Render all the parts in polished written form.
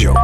mažiau.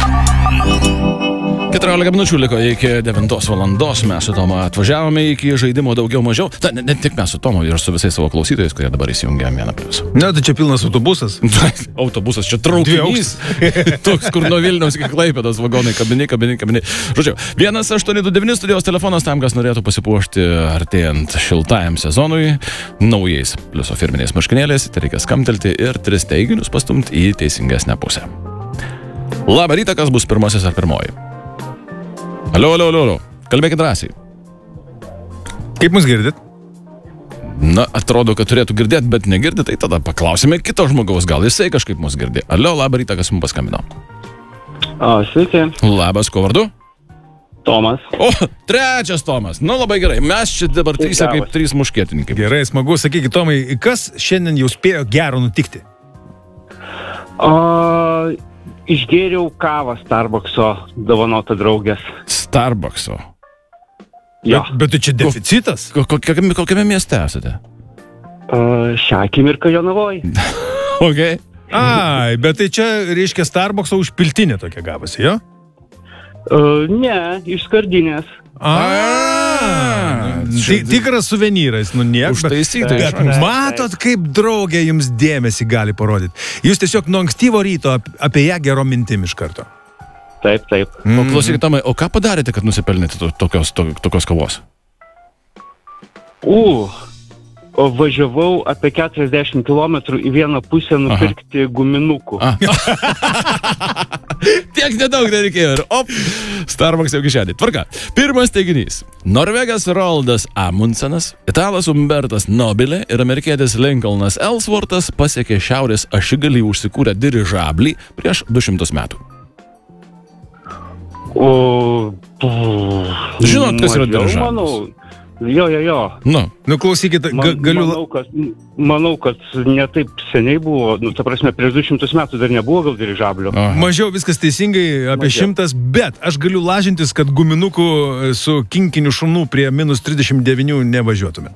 14 minučių liko iki 9 valandos. Mes su Tomu atvažiavome iki žaidimo daugiau mažiau. Ne tik mes su Tomu ir su visais savo klausytojais, kurie dabar įsijungia 1+. Ne, tai čia pilnas autobusas. Autobusas, čia traukinys. Toks, kur nuo Vilniaus iki Klaipėdos vagonai, kabini. Žodžiu, 1829 studijos telefonas tam, kas norėtų pasipuošti artėjant šiltajam sezonui, naujais pliuso firminiais marškinėliais, tai reikia skambtelti ir 3 teiginius pastumti į teisingesnę pusę. Labą rytą, kas bus pirmasis ar pirmoji? Alio. Kalbėkit drąsiai. Kaip mus girdit? Na, atrodo, kad turėtų girdėti, bet negirdit, tai tada paklausime kito žmogaus, gal jisai kažkaip mus girdė. Alio, labą rytą, kas mums paskambino. Sveiki. Labas, ko vardu? Tomas. O, trečias Tomas. Nu, labai gerai. Mes čia dabar trysia kaip 3 muškietininkai. Gerai, smagu. Sakykit, Tomai, kas šiandien jau spėjo gero nutikti? Išgėriau kavą Starbuckso dovanotą draugės. Starbuckso? Jo. Bet tai čia deficitas? Kokiame mieste esate? Šią akimirką Jonavoj. Okay. Ai, bet tai čia reiškia Starbuckso užpiltinė tokia gavosi, jo? Ne, iš skardinės. Tikras suvenyras, nu niek. Užtaisyta. Bet matot, kaip draugė jums dėmesį gali parodyti. Jūs tiesiog nuo ankstyvo ryto apie ją gerom mintim iš karto. Taip. O klausykit, Tomai, o ką padarėte, kad nusipelnėte tokios kavos? Važiavau apie 40 km į vieną pusę nupirkti guminukų. Tiek nedaug nereikėjo ir Starbucks jau kišenį. Tvarka. Pirmas teiginys. Norvegas Roaldas Amundsenas, italas Umbertas Nobile ir amerikietis Lincolnas Ellsworthas pasiekė šiaurės ašigalį užsikūrę dirižablį prieš 200 metų. Žinot, kas yra dirižablis? Jo. Nu, klausykit, galiu... Manau, kad ne taip seniai buvo, ta prasme, prieš 200 metų dar nebuvo gal dirižablio. Mažiau viskas teisingai, apie 100, bet aš galiu lažintis, kad guminukų su kinkiniu šunų prie -39 nevažiuotume.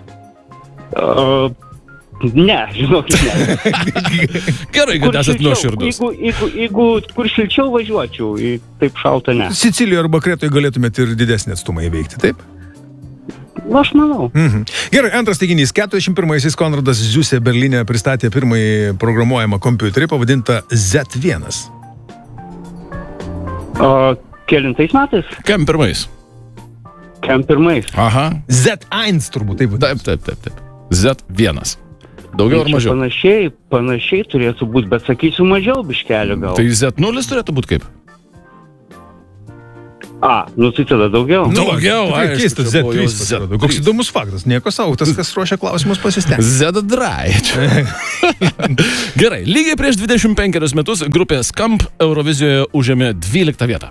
Ne, žinokit, ne. Gerai, kad esat nuoširdus. Jeigu kur šilčiau važiuočiau, taip šalta ne. Sicilijoje arba Kretoje galėtumėte ir didesnį atstumą įveikti, taip? Aš manau. Gerai, antras teiginys. 41-aisiais Konradas Ziusė Berlyne pristatė pirmąjį programuojamą kompiuterį pavadintą Z1. Kelintais metais? Kem pirmais? Aha. Z1 turbūt, taip. Taip. Z1. Daugiau ar mažiau? Panašiai turėtų būti, bet sakysiu mažiau biškelio gal. Tai Z0 turėtų būti kaip? Tai tada daugiau. Daugiau, aišku. Keistas Z3. Koks įdomus faktas. Nieko savo, tas, kas ruošia klausimus, pasistengti. Z-Dry. Gerai, lygiai prieš 25 metus grupė Skamp Eurovizijoje užėmė 12 vietą.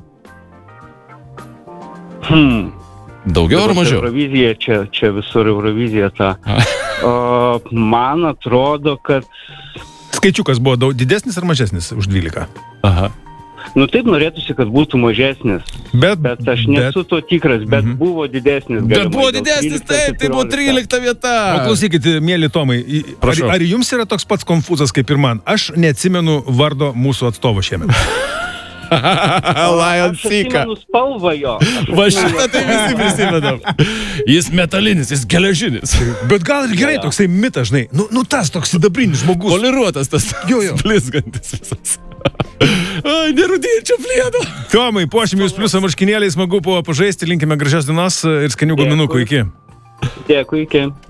Daugiau ar mažiau? Eurovizija, čia visur Eurovizija ta. Man atrodo, kad... Skaičiukas buvo didesnis ar mažesnis už 12? Aha. Taip norėtųsi, kad būtų mažesnis. Bet aš nesu to tikras, bet buvo didesnis. Bet buvo didesnis, taip, tai buvo 13 vieta. O klausykit, mėly Tomai, ar jums yra toks pats konfūzas kaip ir man? Aš neatsimenu vardo mūsų atstovo šiemet. Lion Sika. Aš atsimenu spalvą jo. Va šitą tai visi prisimenam. Jis metalinis, jis geležinis. Bet gal ir gerai toksai mitas, žinai. Nu tas toks sidabrinis žmogus. Poliruotas tas blizgantis visas. Ai, nerūdėčio plėdo. Tomai, puošim jūs pliusą marškinėliai, smagu buvo pažaisti, linkime gražios dienos ir skanių guminukų. Iki. Dėkui, iki.